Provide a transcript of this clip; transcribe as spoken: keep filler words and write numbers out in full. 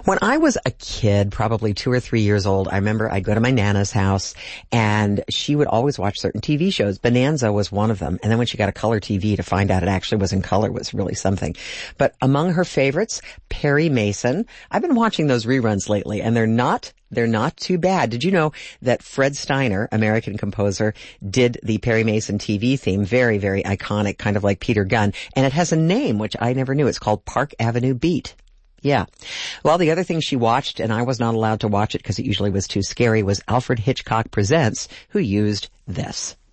When I was a kid, probably two or three years old, I remember I'd go to my Nana's house and she would always watch certain T V shows. Bonanza was one of them. And then when she got a color T V to find out it actually was in color was really something. But among her favorites, Perry Mason. I've been watching those reruns lately and they're not They're not too bad. Did you know that Fred Steiner, American composer, did the Perry Mason T V theme? Very, very iconic, kind of like Peter Gunn. And it has a name, which I never knew. It's called Park Avenue Beat. Yeah. Well, the other thing she watched, and I was not allowed to watch it because it usually was too scary, was Alfred Hitchcock Presents, who used this.